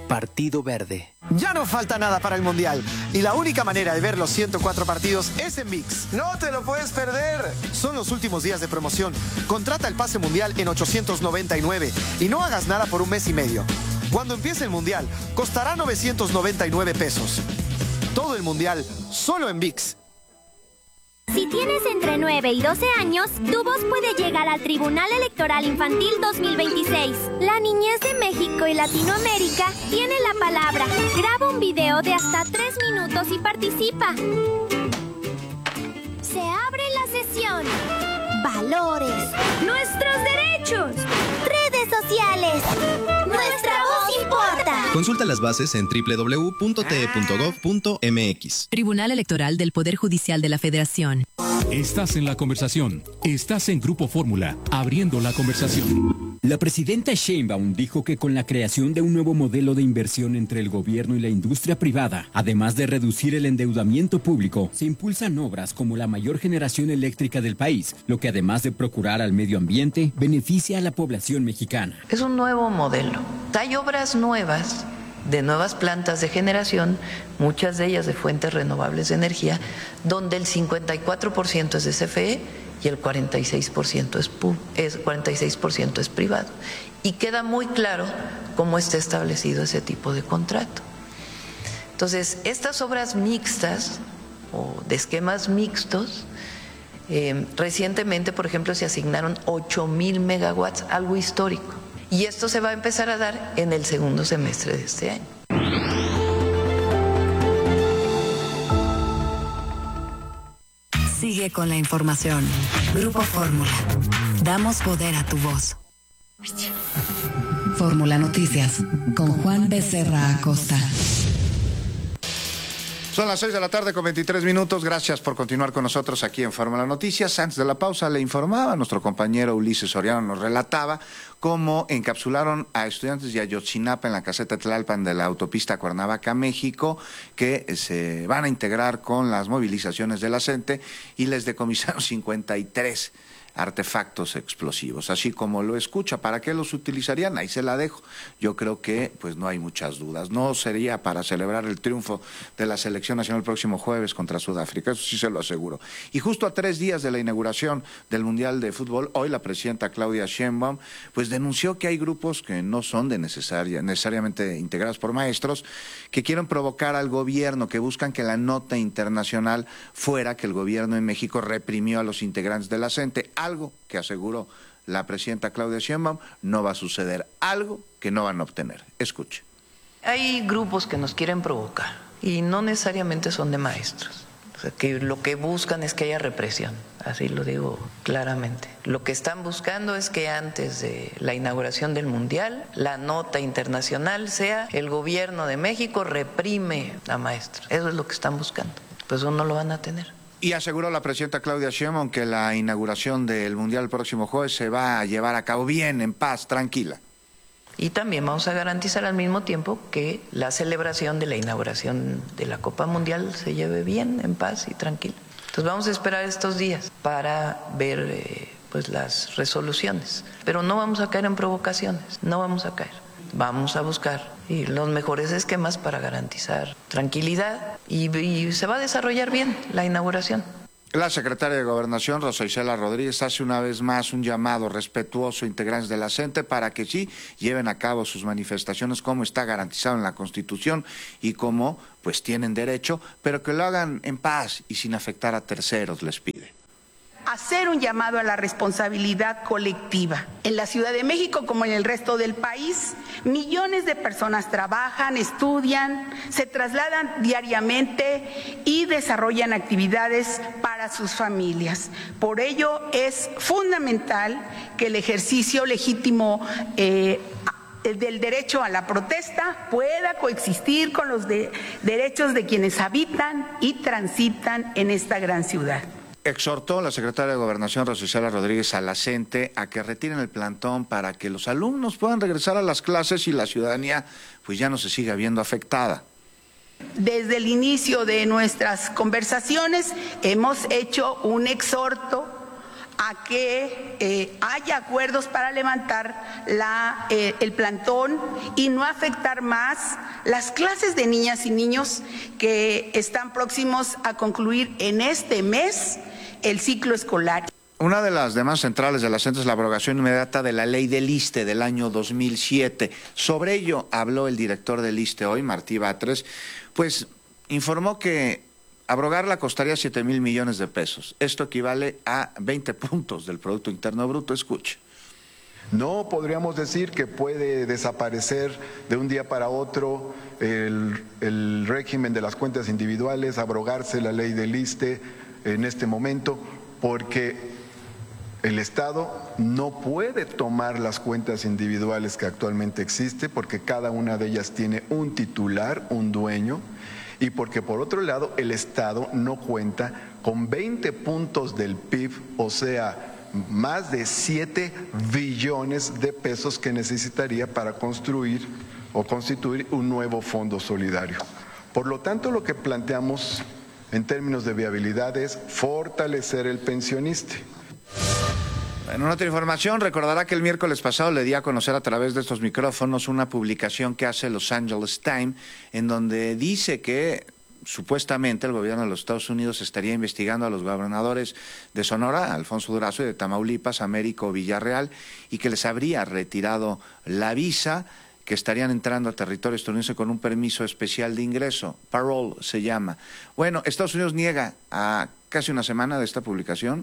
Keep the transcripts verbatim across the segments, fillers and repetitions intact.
Partido Verde. Ya no falta nada para el Mundial y la única manera de ver los ciento cuatro partidos es en ViX. ¡No te lo puedes perder! Son los últimos días de promoción. Contrata el pase mundial en ochocientos noventa y nueve y no hagas nada por un mes y medio. Cuando empiece el Mundial, costará novecientos noventa y nueve pesos. Todo el Mundial, solo en ViX. Si tienes entre nueve y doce años, tu voz puede llegar al Tribunal Electoral Infantil dos mil veintiséis. La niñez de México y Latinoamérica tiene la palabra. Graba un video de hasta tres minutos y participa. Se abre la sesión. Valores. Nuestros derechos. Redes sociales. Nuestra voz importa. Consulta las bases en doble u doble u doble u punto t e punto gov punto m x. Tribunal Electoral del Poder Judicial de la Federación. Estás en la conversación. Estás en Grupo Fórmula, abriendo la conversación. La presidenta Sheinbaum dijo que con la creación de un nuevo modelo de inversión entre el gobierno y la industria privada, además de reducir el endeudamiento público, se impulsan obras como la mayor generación eléctrica del país, lo que además de procurar al medio ambiente, beneficia a la población mexicana. Es un nuevo modelo. Hay obras nuevas, de nuevas plantas de generación, muchas de ellas de fuentes renovables de energía, donde el cincuenta y cuatro por ciento es de C F E y el cuarenta y seis por ciento es, es, cuarenta y seis por ciento es privado. Y queda muy claro cómo está establecido ese tipo de contrato. Entonces, estas obras mixtas o de esquemas mixtos, eh, recientemente, por ejemplo, se asignaron ocho mil megawatts, algo histórico. Y esto se va a empezar a dar en el segundo semestre de este año. Sigue con la información. Grupo Fórmula. Damos poder a tu voz. Fórmula Noticias con Juan Becerra Acosta. Son las seis de la tarde con veintitrés minutos. Gracias por continuar con nosotros aquí en Fórmula Noticias. Antes de la pausa le informaba, nuestro compañero Ulises Soriano nos relataba cómo encapsularon a estudiantes de Ayotzinapa en la caseta Tlalpan de la autopista Cuernavaca, México, que se van a integrar con las movilizaciones de la CENTE y les decomisaron cincuenta y tres artefactos explosivos, así como lo escucha. ¿Para qué los utilizarían? Ahí se la dejo. Yo creo que pues no hay muchas dudas. No sería para celebrar el triunfo de la selección nacional el próximo jueves contra Sudáfrica, eso sí se lo aseguro. Y justo a tres días de la inauguración del Mundial de Fútbol, hoy la presidenta Claudia Sheinbaum pues denunció que hay grupos que no son de necesaria, necesariamente integrados por maestros, que quieren provocar al gobierno, que buscan que la nota internacional fuera que el gobierno en México reprimió a los integrantes de la CENTE, algo que aseguró la presidenta Claudia Sheinbaum no va a suceder, algo que no van a obtener. Escuche. Hay grupos que nos quieren provocar y no necesariamente son de maestros. O sea, que lo que buscan es que haya represión, así lo digo claramente. Lo que están buscando es que antes de la inauguración del Mundial, la nota internacional sea el gobierno de México reprime a maestros. Eso es lo que están buscando. Pues eso no lo van a tener. Y aseguró la presidenta Claudia Sheinbaum que la inauguración del Mundial el próximo jueves se va a llevar a cabo bien, en paz, tranquila. Y también vamos a garantizar al mismo tiempo que la celebración de la inauguración de la Copa Mundial se lleve bien, en paz y tranquila. Entonces vamos a esperar estos días para ver eh, pues las resoluciones. Pero no vamos a caer en provocaciones, no vamos a caer. Vamos a buscar y los mejores esquemas para garantizar tranquilidad y, y se va a desarrollar bien la inauguración. La secretaria de Gobernación, Rosa Isela Rodríguez, hace una vez más un llamado respetuoso a integrantes de la CENTE para que sí lleven a cabo sus manifestaciones como está garantizado en la Constitución y como pues tienen derecho, pero que lo hagan en paz y sin afectar a terceros, les pide. Hacer un llamado a la responsabilidad colectiva. En la Ciudad de México, como en el resto del país, millones de personas trabajan, estudian, se trasladan diariamente y desarrollan actividades para sus familias. Por ello, es fundamental que el ejercicio legítimo eh, del derecho a la protesta pueda coexistir con los de, derechos de quienes habitan y transitan en esta gran ciudad. Exhortó la secretaria de Gobernación, Rosa Isela Rodríguez, a la CENTE a que retiren el plantón para que los alumnos puedan regresar a las clases y la ciudadanía pues ya no se siga viendo afectada. Desde el inicio de nuestras conversaciones hemos hecho un exhorto a que eh, haya acuerdos para levantar la, eh, el plantón y no afectar más las clases de niñas y niños que están próximos a concluir en este mes el ciclo escolar. Una de las demás centrales de la centro es la abrogación inmediata de la ley del ISSSTE del año dos mil siete. Sobre ello habló el director del ISSSTE hoy, Martí Batres, pues informó que abrogarla costaría siete mil millones de pesos. Esto equivale a veinte puntos del Producto Interno Bruto. Escuche. No podríamos decir que puede desaparecer de un día para otro el, el régimen de las cuentas individuales, abrogarse la ley del ISSSTE en este momento, porque el Estado no puede tomar las cuentas individuales que actualmente existen, porque cada una de ellas tiene un titular, un dueño, y porque por otro lado el Estado no cuenta con veinte puntos del P I B, o sea, más de siete billones de pesos que necesitaría para construir o constituir un nuevo fondo solidario. Por lo tanto, lo que planteamos en términos de viabilidad es fortalecer el pensioniste. En otra información, recordará que el miércoles pasado le di a conocer a través de estos micrófonos una publicación que hace Los Angeles Times, en donde dice que supuestamente el gobierno de los Estados Unidos estaría investigando a los gobernadores de Sonora, Alfonso Durazo, y de Tamaulipas, Américo Villarreal, y que les habría retirado la visa, que estarían entrando a territorio estadounidense con un permiso especial de ingreso, parole se llama. Bueno, Estados Unidos niega a casi una semana de esta publicación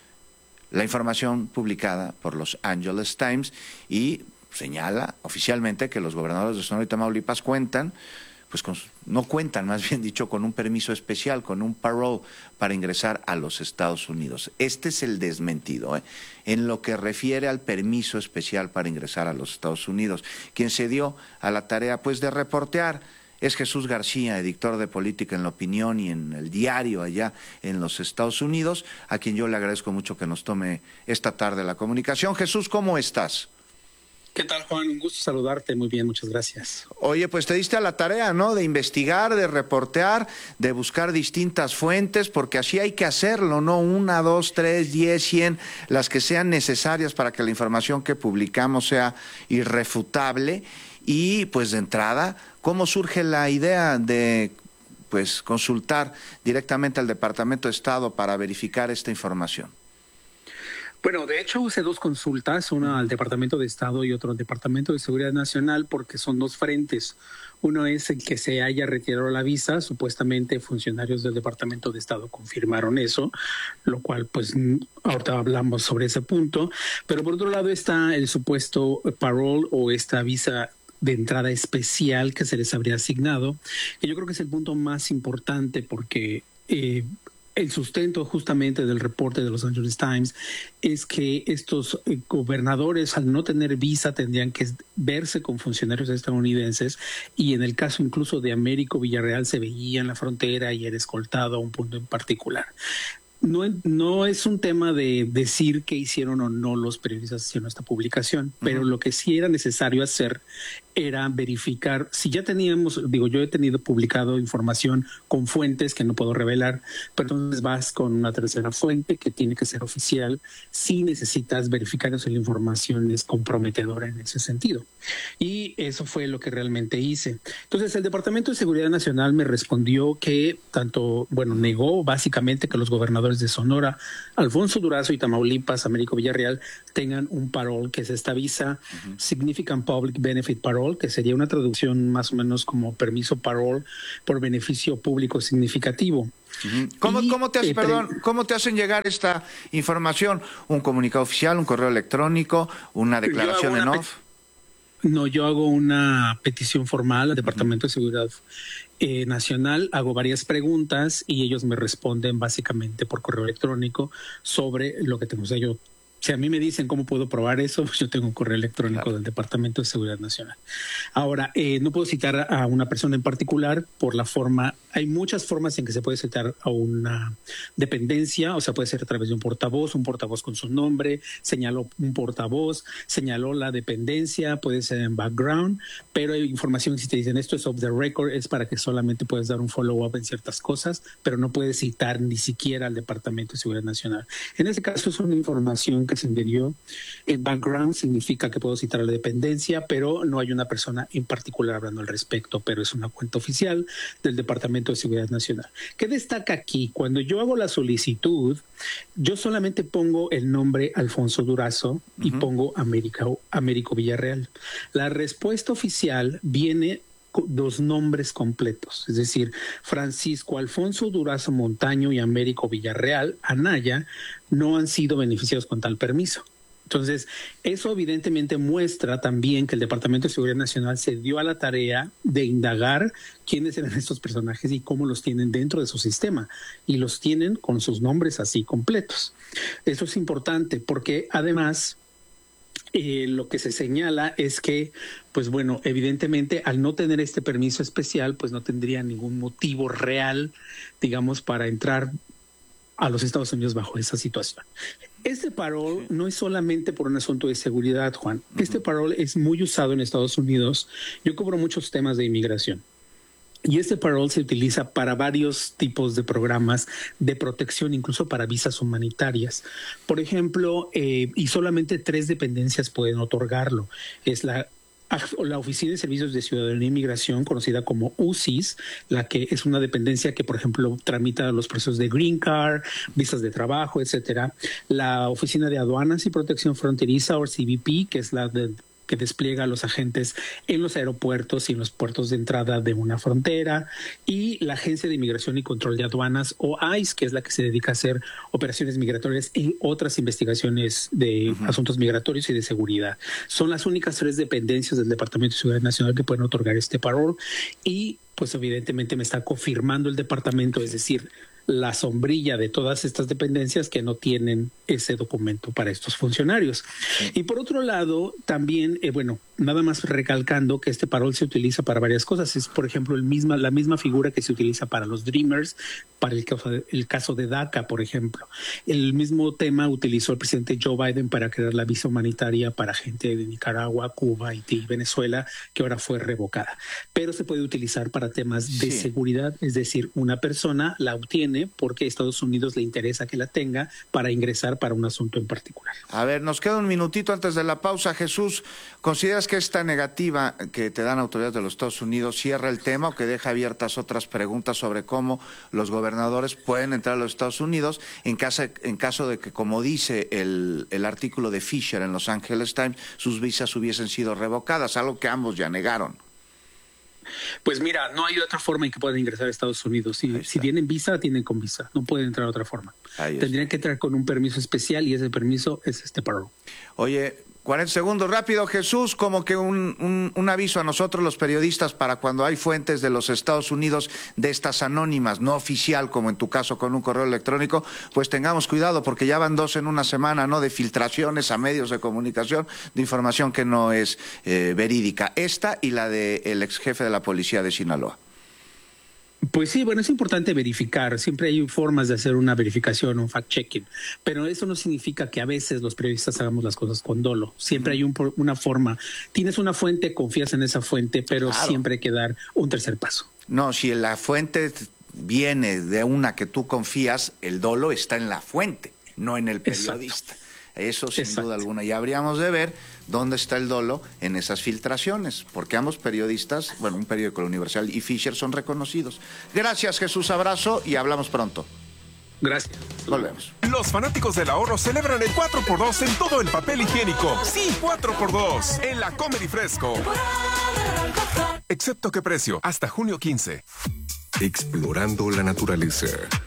la información publicada por Los Angeles Times y señala oficialmente que los gobernadores de Sonora y Tamaulipas cuentan, pues con, no cuentan, más bien dicho, con un permiso especial, con un parole para ingresar a los Estados Unidos. Este es el desmentido, ¿eh? En lo que refiere al permiso especial para ingresar a los Estados Unidos. Quien se dio a la tarea, pues, de reportear es Jesús García, editor de Política en La Opinión y en el diario allá en los Estados Unidos, a quien yo le agradezco mucho que nos tome esta tarde la comunicación. Jesús, ¿cómo estás? ¿Qué tal, Juan? Un gusto saludarte. Muy bien, muchas gracias. Oye, pues te diste a la tarea, ¿no? De investigar, de reportear, de buscar distintas fuentes, porque así hay que hacerlo, ¿no? Una, dos, tres, diez, cien, las que sean necesarias para que la información que publicamos sea irrefutable. Y, pues, de entrada, ¿cómo surge la idea de, pues, consultar directamente al Departamento de Estado para verificar esta información? Bueno, de hecho hice dos consultas, una al Departamento de Estado y otra al Departamento de Seguridad Nacional, porque son dos frentes. Uno es el que se haya retirado la visa, supuestamente funcionarios del Departamento de Estado confirmaron eso, lo cual pues ahorita hablamos sobre ese punto. Pero por otro lado está el supuesto parole o esta visa de entrada especial que se les habría asignado, que yo creo que es el punto más importante porque eh, el sustento justamente del reporte de Los Angeles Times es que estos eh, gobernadores al no tener visa tendrían que verse con funcionarios estadounidenses y en el caso incluso de Américo Villarreal se veía en la frontera y era escoltado a un punto en particular. No, no es un tema de decir qué hicieron o no los periodistas haciendo esta publicación, pero uh-huh. Lo que sí era necesario hacer era verificar, si ya teníamos, digo, yo he tenido publicado información con fuentes que no puedo revelar, pero entonces vas con una tercera fuente que tiene que ser oficial, si necesitas verificar si la información es comprometedora en ese sentido. Y eso fue lo que realmente hice. Entonces el Departamento de Seguridad Nacional me respondió que tanto, bueno, negó básicamente que los gobernadores de Sonora, Alfonso Durazo y Tamaulipas, Américo Villarreal, tengan un parole, que es esta visa, uh-huh. Significant Public Benefit Parole, que sería una traducción más o menos como permiso parole por beneficio público significativo. Uh-huh. ¿Cómo, y, cómo, te hace, eh, perdón, ¿Cómo te hacen llegar esta información? ¿Un comunicado oficial, un correo electrónico, una declaración en off? No, yo hago una petición formal al Departamento uh-huh. de Seguridad eh, Nacional, hago varias preguntas y ellos me responden básicamente por correo electrónico sobre lo que tengo. O sea, yo Si a mí me dicen cómo puedo probar eso, pues yo tengo un correo electrónico claro. del Departamento de Seguridad Nacional. Ahora, eh, no puedo citar a una persona en particular por la forma hay muchas formas en que se puede citar a una dependencia, o sea, puede ser a través de un portavoz, un portavoz con su nombre, señaló un portavoz, señaló la dependencia, puede ser en background, pero hay información que si te dicen esto es off the record, es para que solamente puedes dar un follow-up en ciertas cosas, pero no puedes citar ni siquiera al Departamento de Seguridad Nacional. En este caso es una información que se envió en background, significa que puedo citar a la dependencia, pero no hay una persona en particular hablando al respecto, pero es una cuenta oficial del Departamento de Seguridad Nacional. ¿Qué destaca aquí? Cuando yo hago la solicitud, yo solamente pongo el nombre Alfonso Durazo y uh-huh. pongo América, Américo Villarreal. La respuesta oficial viene con dos nombres completos, es decir, Francisco Alfonso Durazo Montaño y Américo Villarreal Anaya no han sido beneficiados con tal permiso. Entonces, eso evidentemente muestra también que el Departamento de Seguridad Nacional se dio a la tarea de indagar quiénes eran estos personajes y cómo los tienen dentro de su sistema. Y los tienen con sus nombres así completos. Eso es importante porque además eh, lo que se señala es que, pues bueno, evidentemente al no tener este permiso especial, pues no tendría ningún motivo real, digamos, para entrar a los Estados Unidos bajo esa situación. Este parol no es solamente por un asunto de seguridad, Juan. Este parol es muy usado en Estados Unidos. Yo cubro muchos temas de inmigración. Y este parol se utiliza para varios tipos de programas de protección, incluso para visas humanitarias. Por ejemplo, eh, y solamente tres dependencias pueden otorgarlo. Es la la Oficina de Servicios de Ciudadanía e Inmigración, conocida como U C I S, la que es una dependencia que, por ejemplo, tramita los procesos de Green Card, visas de trabajo, etcétera. La Oficina de Aduanas y Protección Fronteriza, o C B P, que es la de que despliega a los agentes en los aeropuertos y en los puertos de entrada de una frontera, y la Agencia de Inmigración y Control de Aduanas, o I C E, que es la que se dedica a hacer operaciones migratorias y otras investigaciones de uh-huh. asuntos migratorios y de seguridad. Son las únicas tres dependencias del Departamento de Seguridad Nacional que pueden otorgar este parol, y pues evidentemente me está confirmando el departamento, es decir, la sombrilla de todas estas dependencias que no tienen ese documento para estos funcionarios. Sí. Y por otro lado, también, eh, bueno, nada más recalcando que este parol se utiliza para varias cosas. Es, por ejemplo, el misma, la misma figura que se utiliza para los Dreamers, para el caso, de, el caso de DACA, por ejemplo. El mismo tema utilizó el presidente Joe Biden para crear la visa humanitaria para gente de Nicaragua, Cuba, Haití, Venezuela, que ahora fue revocada. Pero se puede utilizar para temas de sí. seguridad, es decir, una persona la obtiene porque a Estados Unidos le interesa que la tenga para ingresar para un asunto en particular. A ver, nos queda un minutito antes de la pausa. Jesús, ¿consideras que esta negativa que te dan autoridades de los Estados Unidos cierra el tema o que deja abiertas otras preguntas sobre cómo los gobernadores pueden entrar a los Estados Unidos en caso, en caso de que, como dice el, el artículo de Fisher en Los Angeles Times, sus visas hubiesen sido revocadas, algo que ambos ya negaron? Pues mira, no hay otra forma en que puedan ingresar a Estados Unidos. Si, si tienen visa, tienen con visa. No pueden entrar de otra forma. Tendrían que entrar con un permiso especial y ese permiso es este parol. Oye, cuarenta segundos, rápido, Jesús, como que un, un, un aviso a nosotros los periodistas para cuando hay fuentes de los Estados Unidos de estas anónimas, no oficial, como en tu caso con un correo electrónico, pues tengamos cuidado porque ya van dos en una semana, ¿no?, de filtraciones a medios de comunicación de información que no es eh, verídica. Esta y la del ex jefe de la policía de Sinaloa. Pues sí, bueno, es importante verificar. Siempre hay formas de hacer una verificación, un fact-checking, pero eso no significa que a veces los periodistas hagamos las cosas con dolo. Siempre hay un, una forma. Tienes una fuente, confías en esa fuente, pero claro, siempre hay que dar un tercer paso. No, si la fuente viene de una que tú confías, el dolo está en la fuente, no en el periodista. Exacto. Eso sin Exacto. duda alguna. Y habríamos de ver dónde está el dolo en esas filtraciones, porque ambos periodistas, bueno, un periódico, la Universal y Fisher, son reconocidos. Gracias, Jesús, abrazo y hablamos pronto. Gracias. Volvemos. Los fanáticos del ahorro celebran el cuatro por dos en todo el papel higiénico. Sí, cuatro por dos en la Comedy Fresco. Excepto qué precio, hasta junio quince. Explorando la naturaleza.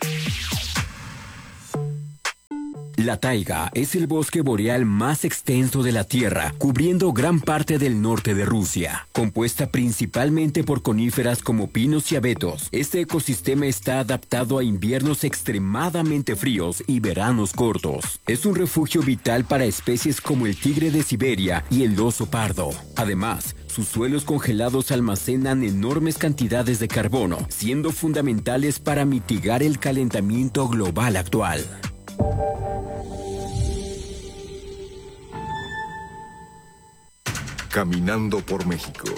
La taiga es el bosque boreal más extenso de la Tierra, cubriendo gran parte del norte de Rusia. Compuesta principalmente por coníferas como pinos y abetos, este ecosistema está adaptado a inviernos extremadamente fríos y veranos cortos. Es un refugio vital para especies como el tigre de Siberia y el oso pardo. Además, Sus suelos congelados almacenan enormes cantidades de carbono, siendo fundamentales para mitigar el calentamiento global actual. Caminando por México.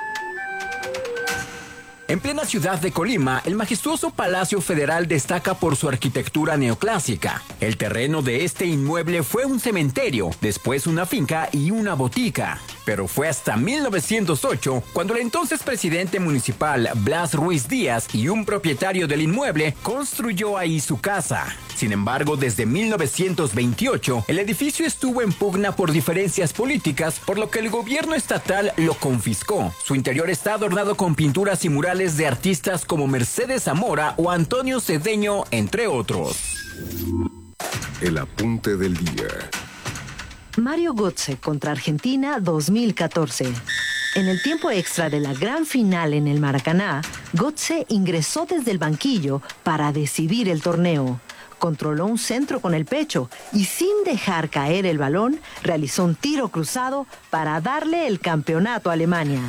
En plena ciudad de Colima, el majestuoso Palacio Federal destaca por su arquitectura neoclásica. El terreno de este inmueble fue un cementerio, después una finca y una botica. Pero fue hasta mil novecientos ocho cuando el entonces presidente municipal Blas Ruiz Díaz y un propietario del inmueble construyó ahí su casa. Sin embargo, desde mil novecientos veintiocho, el edificio estuvo en pugna por diferencias políticas, por lo que el gobierno estatal lo confiscó. Su interior está adornado con pinturas y murales de artistas como Mercedes Zamora o Antonio Cedeño, entre otros. El apunte del día. Mario Götze contra Argentina dos mil catorce. En el tiempo extra de la gran final en el Maracaná, Götze ingresó desde el banquillo para decidir el torneo. Controló un centro con el pecho y sin dejar caer el balón, realizó un tiro cruzado para darle el campeonato a Alemania.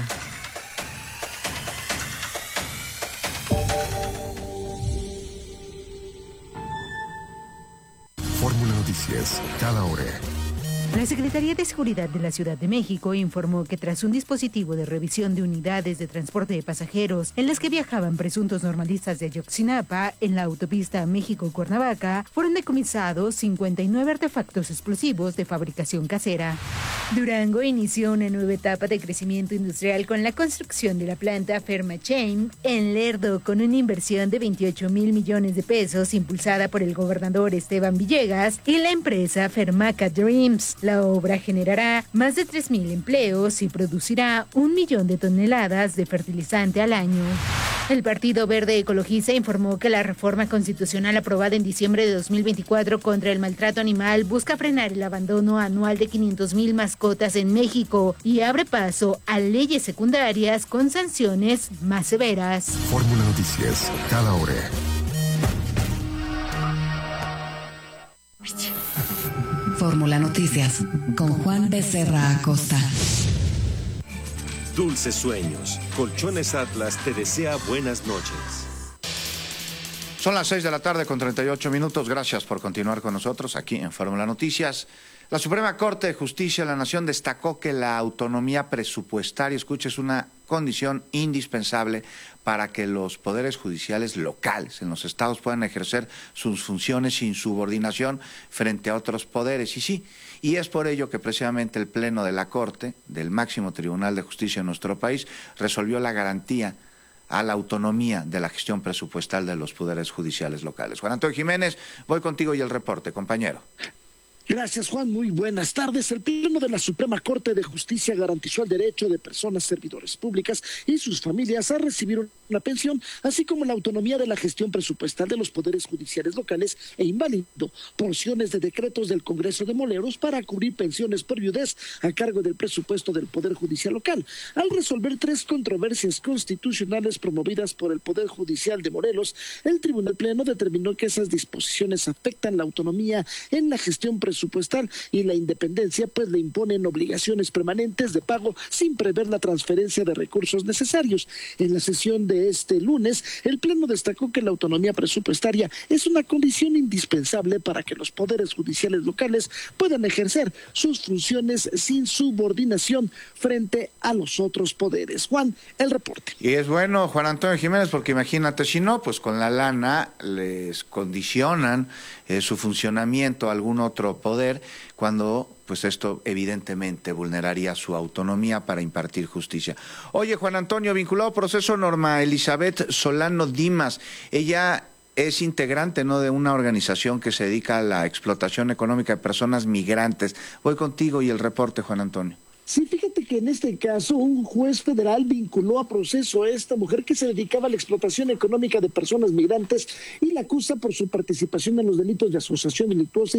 Fórmula Noticias, cada hora. La Secretaría de Seguridad de la Ciudad de México informó que tras un dispositivo de revisión de unidades de transporte de pasajeros en las que viajaban presuntos normalistas de Ayotzinapa en la autopista México-Cuernavaca, fueron decomisados cincuenta y nueve artefactos explosivos de fabricación casera. Durango inició una nueva etapa de crecimiento industrial con la construcción de la planta Fermachain en Lerdo con una inversión de veintiocho mil millones de pesos impulsada por el gobernador Esteban Villegas y la empresa Fermaca Dreams. La obra generará más de tres mil empleos y producirá un millón de toneladas de fertilizante al año. El Partido Verde Ecologista informó que la reforma constitucional aprobada en diciembre de dos mil veinticuatro contra el maltrato animal busca frenar el abandono anual de quinientas mil mascotas en México y abre paso a leyes secundarias con sanciones más severas. Fórmula Noticias, cada hora. Fórmula Noticias, con Juan Becerra Acosta. Dulces sueños. Colchones Atlas te desea buenas noches. Son las seis de la tarde con treinta y ocho minutos. Gracias por continuar con nosotros aquí en Fórmula Noticias. La Suprema Corte de Justicia de la Nación destacó que la autonomía presupuestaria, escucha, es una condición indispensable para que los poderes judiciales locales en los estados puedan ejercer sus funciones sin subordinación frente a otros poderes. Y sí, y es por ello que precisamente el Pleno de la Corte, del máximo Tribunal de Justicia en nuestro país, resolvió la garantía a la autonomía de la gestión presupuestal de los poderes judiciales locales. Juan Antonio Jiménez, voy contigo y el reporte, compañero. Gracias, Juan. Muy buenas tardes. El Pleno de la Suprema Corte de Justicia garantizó el derecho de personas servidores públicas y sus familias a recibir una pensión, así como la autonomía de la gestión presupuestal de los poderes judiciales locales e invalidó porciones de decretos del Congreso de Morelos para cubrir pensiones por viudez a cargo del presupuesto del Poder Judicial local. Al resolver tres controversias constitucionales promovidas por el Poder Judicial de Morelos, el Tribunal Pleno determinó que esas disposiciones afectan la autonomía en la gestión presupuestal presupuestal y la independencia, pues le imponen obligaciones permanentes de pago sin prever la transferencia de recursos necesarios. En la sesión de este lunes, el Pleno destacó que la autonomía presupuestaria es una condición indispensable para que los poderes judiciales locales puedan ejercer sus funciones sin subordinación frente a los otros poderes. Juan, el reporte. Y es bueno, Juan Antonio Jiménez, porque imagínate, si no, pues con la lana les condicionan eh, su funcionamiento a algún otro poder, cuando pues esto evidentemente vulneraría su autonomía para impartir justicia. Oye, Juan Antonio, vinculado al proceso Norma Elizabeth Solano Dimas, ella es integrante, ¿no?, de una organización que se dedica a la explotación económica de personas migrantes. Voy contigo y el reporte, Juan Antonio. Sí, fíjate que en este caso un juez federal vinculó a proceso a esta mujer que se dedicaba a la explotación económica de personas migrantes y la acusa por su participación en los delitos de asociación delictuosa